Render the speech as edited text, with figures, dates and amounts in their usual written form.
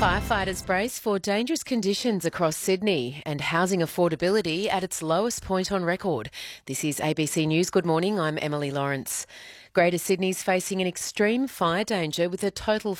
Firefighters brace for dangerous conditions across Sydney and housing affordability at its lowest point on record. This is ABC News. Good morning, I'm Emily Lawrence. Greater Sydney's facing an extreme fire danger with a total